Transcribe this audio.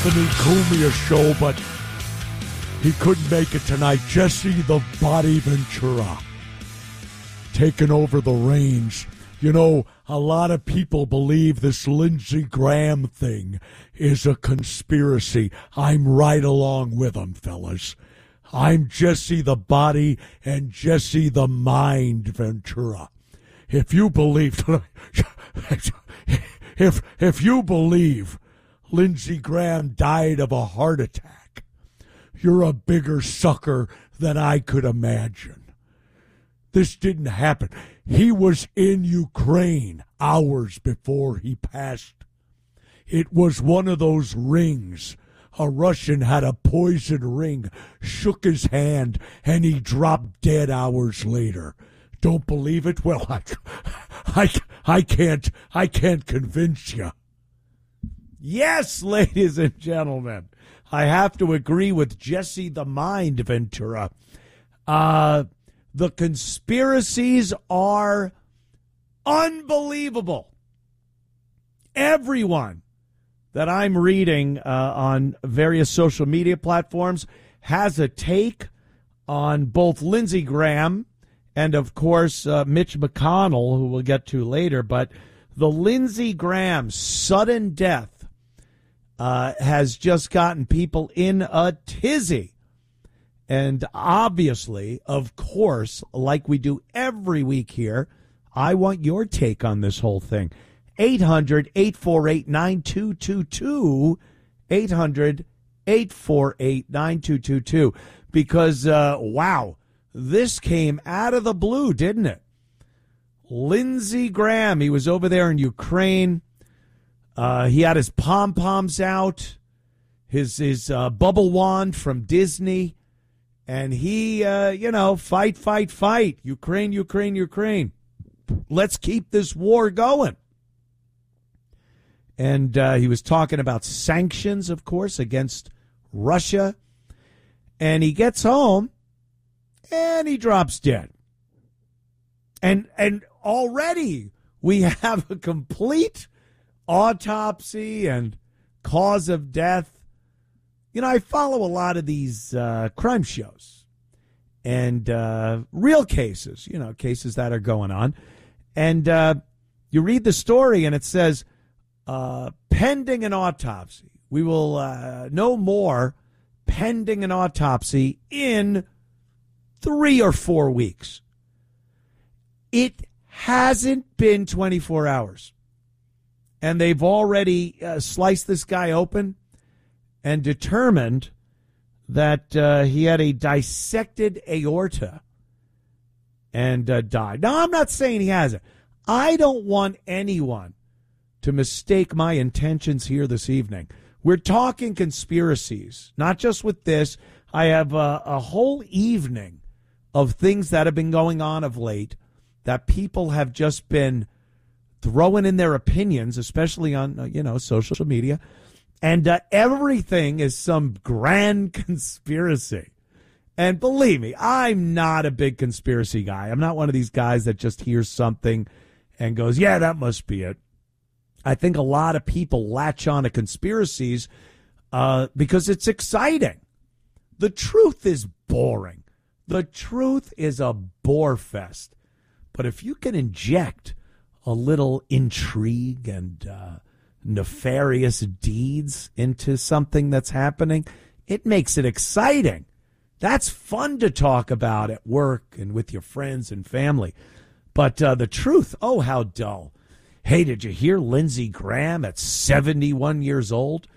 Anthony Cumia show, but he couldn't make it tonight. Jesse the Body Ventura taking over the reins. You know, a lot of people believe this Lindsey Graham thing is a conspiracy. I'm right along with them, fellas. I'm Jesse the Body and Jesse the Mind Ventura. If you believe, if you believe Lindsey Graham died of a heart attack, you're a bigger sucker than I could imagine. This didn't happen. He was in Ukraine hours before he passed. It was one of those rings. A Russian had a poison ring, shook his hand, and he dropped dead hours later. Don't believe it? Well, I can't convince you. Yes, ladies and gentlemen, I have to agree with Jesse the Mind Ventura. The conspiracies are unbelievable. Everyone that I'm reading on various social media platforms has a take on both Lindsey Graham and, of course, Mitch McConnell, who we'll get to later. But the Lindsey Graham sudden death has just gotten people in a tizzy. And obviously, of course, like we do every week here, I want your take on this whole thing. 800-848-9222. 800-848-9222. Because, wow, this came out of the blue, didn't it? Lindsey Graham, he was over there in Ukraine. He had his pom-poms out, his bubble wand from Disney. And he, fight. Ukraine. Let's keep this war going. And he was talking about sanctions, of course, against Russia. And he gets home, and he drops dead. And already we have a complete autopsy and cause of death. You know, I follow a lot of these crime shows and real cases, cases that are going on. And you read the story and it says, pending an autopsy. We will know more pending an autopsy in 3 or 4 weeks. It hasn't been 24 hours. And they've already sliced this guy open and determined that he had a dissected aorta and died. Now, I'm not saying he hasn't. I don't want anyone to mistake my intentions here this evening. We're talking conspiracies, not just with this. I have a whole evening of things that have been going on of late that people have just been throwing in their opinions, especially on, social media. And everything is some grand conspiracy. And believe me, I'm not a big conspiracy guy. I'm not one of these guys that just hears something and goes, yeah, that must be it. I think a lot of people latch on to conspiracies because it's exciting. The truth is boring. The truth is a bore fest. But if you can inject a little intrigue and nefarious deeds into something that's happening, it makes it exciting. That's fun to talk about at work and with your friends and family. But the truth, oh, how dull. Hey, did you hear Lindsey Graham at 71 years old